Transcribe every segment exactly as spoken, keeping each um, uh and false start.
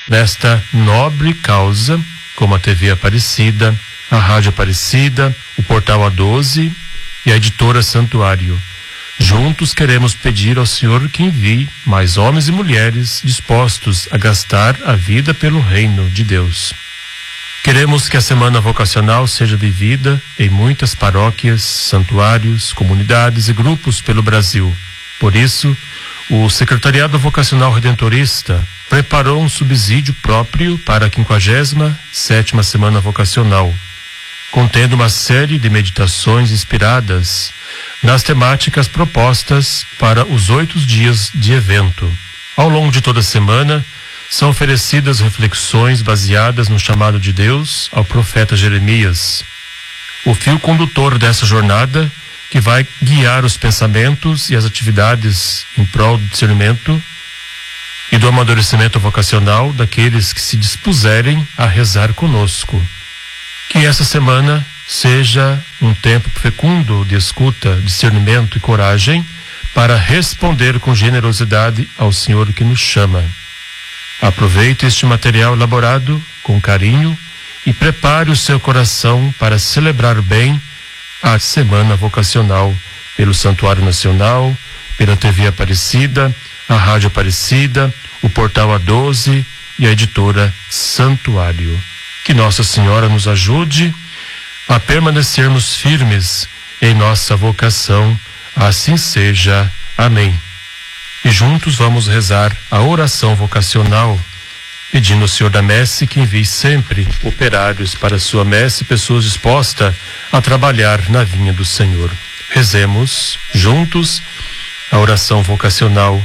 nesta nobre causa, como a T V Aparecida, a Rádio Aparecida, o Portal A doze e a Editora Santuário. Juntos queremos pedir ao Senhor que envie mais homens e mulheres dispostos a gastar a vida pelo reino de Deus. Queremos que a Semana Vocacional seja vivida em muitas paróquias, santuários, comunidades e grupos pelo Brasil. Por isso, o Secretariado Vocacional Redentorista preparou um subsídio próprio para a quinquagésima sétima Semana Vocacional, contendo uma série de meditações inspiradas nas temáticas propostas para os oito dias de evento. Ao longo de toda a semana, são oferecidas reflexões baseadas no chamado de Deus ao profeta Jeremias. O fio condutor dessa jornada, que vai guiar os pensamentos e as atividades em prol do discernimento e do amadurecimento vocacional daqueles que se dispuserem a rezar conosco. Que essa semana seja um tempo fecundo de escuta, discernimento e coragem para responder com generosidade ao Senhor que nos chama. Aproveite este material elaborado com carinho e prepare o seu coração para celebrar bem a Semana Vocacional pelo Santuário Nacional, pela T V Aparecida, a Rádio Aparecida, o Portal A doze e a Editora Santuário. Que Nossa Senhora nos ajude a permanecermos firmes em nossa vocação. Assim seja. Amém. E juntos vamos rezar a oração vocacional, pedindo ao Senhor da Messe que envie sempre operários para a sua messe, pessoas dispostas a trabalhar na vinha do Senhor. Rezemos juntos a oração vocacional.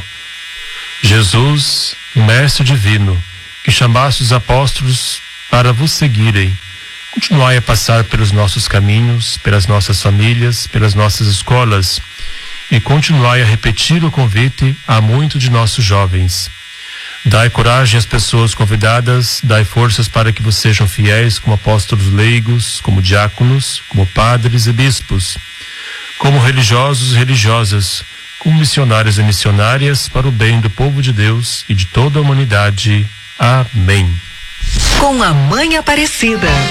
Jesus, Mestre Divino, que chamaste os apóstolos para vos seguirem, continuai a passar pelos nossos caminhos, pelas nossas famílias, pelas nossas escolas, e continuai a repetir o convite a muitos de nossos jovens. Dai coragem às pessoas convidadas, dai forças para que vocês sejam fiéis como apóstolos leigos, como diáconos, como padres e bispos, como religiosos e religiosas, como missionários e missionárias para o bem do povo de Deus e de toda a humanidade. Amém. Com a Mãe Aparecida.